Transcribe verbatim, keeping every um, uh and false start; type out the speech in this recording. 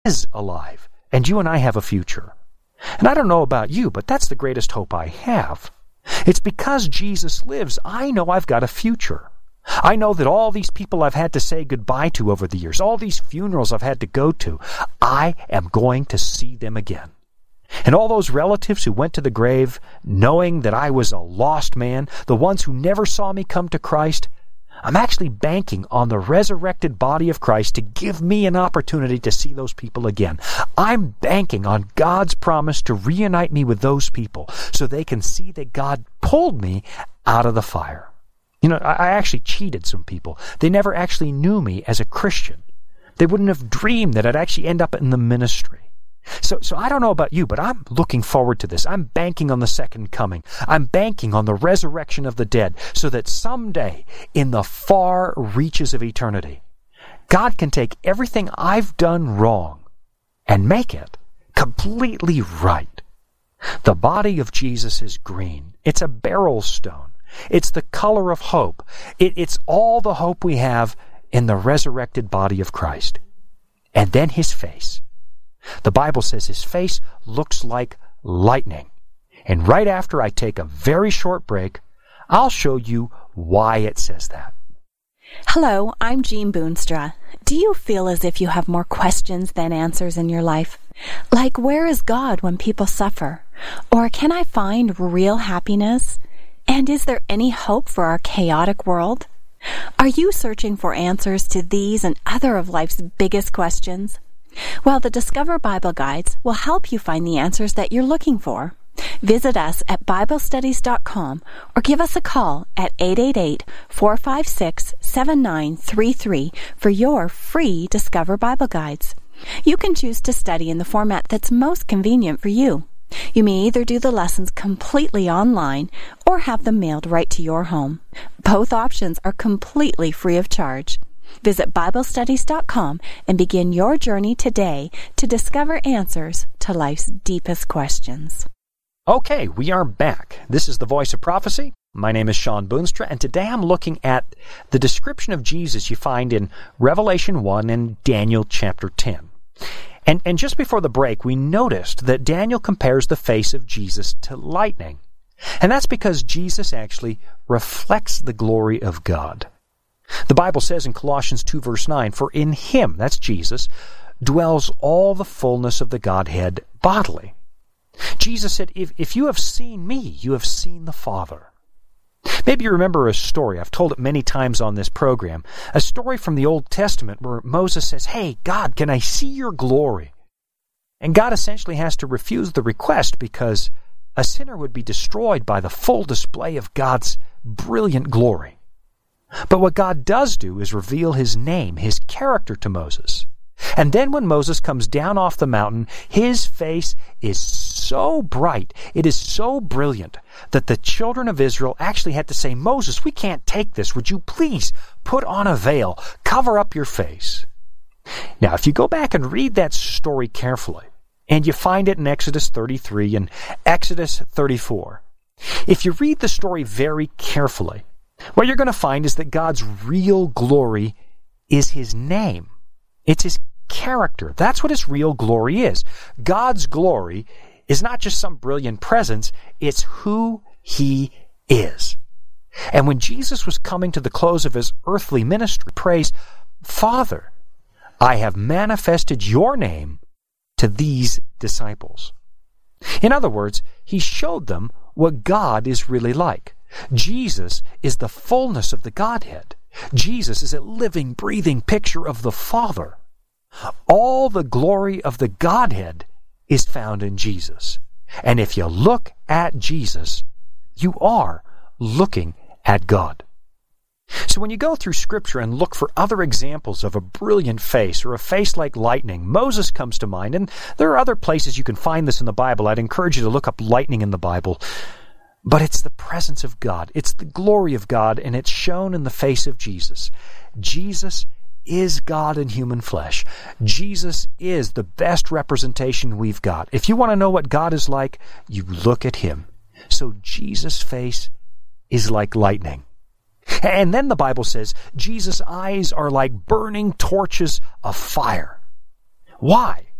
is alive, and you and I have a future. And I don't know about you, but that's the greatest hope I have. It's because Jesus lives, I know I've got a future. I know that all these people I've had to say goodbye to over the years, all these funerals I've had to go to, I am going to see them again. And all those relatives who went to the grave knowing that I was a lost man, the ones who never saw me come to Christ, I'm actually banking on the resurrected body of Christ to give me an opportunity to see those people again. I'm banking on God's promise to reunite me with those people so they can see that God pulled me out of the fire. You know, I actually cheated some people. They never actually knew me as a Christian. They wouldn't have dreamed that I'd actually end up in the ministry. So, so I don't know about you, but I'm looking forward to this. I'm banking on the second coming. I'm banking on the resurrection of the dead so that someday, in the far reaches of eternity, God can take everything I've done wrong and make it completely right. The body of Jesus is green. It's a beryl stone. It's the color of hope. It, it's all the hope we have in the resurrected body of Christ. And then his face. The Bible says his face looks like lightning. And right after I take a very short break, I'll show you why it says that. Hello, I'm Jean Boonstra. Do you feel as if you have more questions than answers in your life? Like, where is God when people suffer? Or can I find real happiness? And is there any hope for our chaotic world? Are you searching for answers to these and other of life's biggest questions? Well, the Discover Bible Guides will help you find the answers that you're looking for. Visit us at Bible Studies dot com or give us a call at eight eight eight, four five six, seven nine three three for your free Discover Bible Guides. You can choose to study in the format that's most convenient for you. You may either do the lessons completely online or have them mailed right to your home. Both options are completely free of charge. Visit Bible Studies dot com and begin your journey today to discover answers to life's deepest questions. Okay, we are back. This is the Voice of Prophecy. My name is Sean Boonstra, and today I'm looking at the description of Jesus you find in Revelation one and Daniel chapter ten. And, and just before the break, we noticed that Daniel compares the face of Jesus to lightning. And that's because Jesus actually reflects the glory of God. The Bible says in Colossians two verse nine, "For in him," that's Jesus, "dwells all the fullness of the Godhead bodily." Jesus said, if, if you have seen me, you have seen the Father. Maybe you remember a story. I've told it many times on this program. A story from the Old Testament where Moses says, "Hey, God, can I see your glory?" And God essentially has to refuse the request because a sinner would be destroyed by the full display of God's brilliant glory. But what God does do is reveal his name, his character to Moses. And then when Moses comes down off the mountain, his face is so bright, it is so brilliant, that the children of Israel actually had to say, "Moses, we can't take this. Would you please put on a veil, cover up your face?" Now, if you go back and read that story carefully, and you find it in Exodus thirty-three and Exodus thirty-four, if you read the story very carefully, what you're going to find is that God's real glory is his name. It's his character. That's what his real glory is. God's glory is not just some brilliant presence, it's who he is. And when Jesus was coming to the close of his earthly ministry, prays, "Father, I have manifested your name to these disciples." In other words, he showed them what God is really like. Jesus is the fullness of the Godhead. Jesus is a living, breathing picture of the Father. All the glory of the Godhead is found in Jesus. And if you look at Jesus, you are looking at God. So when you go through Scripture and look for other examples of a brilliant face or a face like lightning, Moses comes to mind, and there are other places you can find this in the Bible. I'd encourage you to look up lightning in the Bible. But it's the presence of God. It's the glory of God, and it's shown in the face of Jesus. Jesus is God in human flesh. Jesus is the best representation we've got. If you want to know what God is like, you look at him. So Jesus' face is like lightning. And then the Bible says Jesus' eyes are like burning torches of fire. Why?